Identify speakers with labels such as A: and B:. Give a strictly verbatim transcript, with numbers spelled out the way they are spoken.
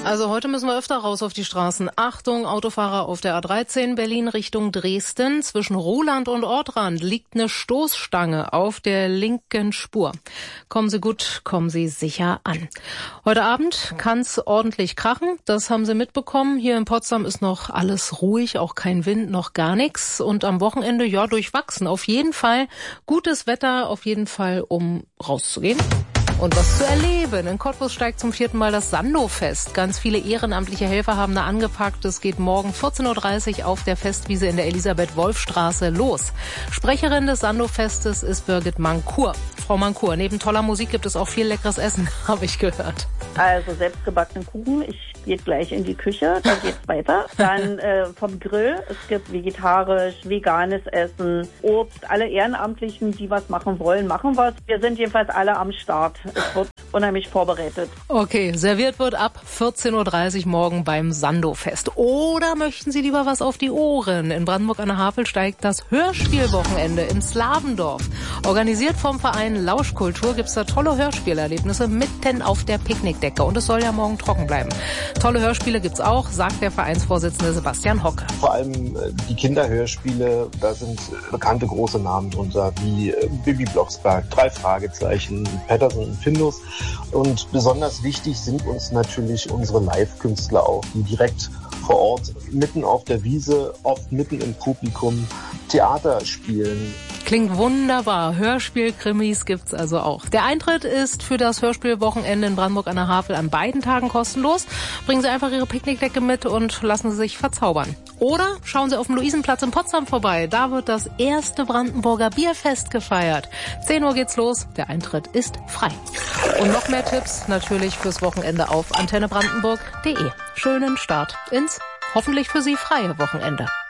A: Also heute müssen wir öfter raus auf die Straßen. Achtung, Autofahrer auf der A dreizehn Berlin Richtung Dresden. Zwischen Ruhland und Ortrand liegt eine Stoßstange auf der linken Spur. Kommen Sie gut, kommen Sie sicher an. Heute Abend kann's ordentlich krachen. Das haben Sie mitbekommen. Hier in Potsdam ist noch alles ruhig, auch kein Wind, noch gar nichts. Und am Wochenende, ja, durchwachsen. Auf jeden Fall gutes Wetter, auf jeden Fall, um rauszugehen. Und was zu erleben. In Cottbus steigt zum vierten Mal das Sandow-Fest. Ganz viele ehrenamtliche Helfer haben da angepackt. Es geht morgen vierzehn Uhr dreißig auf der Festwiese in der Elisabeth-Wolf-Straße los. Sprecherin des Sandow-Festes ist Birgit Mankur. Frau Mankur, neben toller Musik gibt es auch viel leckeres Essen, habe ich gehört.
B: Also selbstgebackenen Kuchen. Ich gehe gleich in die Küche, dann geht's weiter. Dann äh, vom Grill. Es gibt vegetarisch, veganes Essen, Obst. Alle Ehrenamtlichen, die was machen wollen, machen was. Wir sind jedenfalls alle am Start. Es wird unheimlich vorbereitet.
A: Okay, serviert wird ab vierzehn Uhr dreißig morgen beim Sandow-Fest. Oder möchten Sie lieber was auf die Ohren? In Brandenburg an der Havel steigt das Hörspielwochenende im Slavendorf. Organisiert vom Verein Lauschkultur gibt's da tolle Hörspielerlebnisse mitten auf der Picknickdecke. Und es soll ja morgen trocken bleiben. Tolle Hörspiele gibt's auch, sagt der Vereinsvorsitzende Sebastian Hocke.
C: Vor allem die Kinderhörspiele, da sind bekannte große Namen drunter, wie Bibi Blocksberg, drei Fragezeichen, Patterson und Findus. Und besonders wichtig sind uns natürlich unsere Live-Künstler auch, die direkt vor Ort, mitten auf der Wiese, oft mitten im Publikum, Theater spielen.
A: Klingt wunderbar. Hörspiel-Krimis gibt's also auch. Der Eintritt ist für das Hörspielwochenende in Brandenburg an der Havel an beiden Tagen kostenlos. Bringen Sie einfach Ihre Picknickdecke mit und lassen Sie sich verzaubern. Oder schauen Sie auf dem Luisenplatz in Potsdam vorbei. Da wird das erste Brandenburger Bierfest gefeiert. zehn Uhr geht's los. Der Eintritt ist frei. Und noch mehr Tipps natürlich fürs Wochenende auf antenne brandenburg punkt de. Schönen Start ins hoffentlich für Sie freie Wochenende.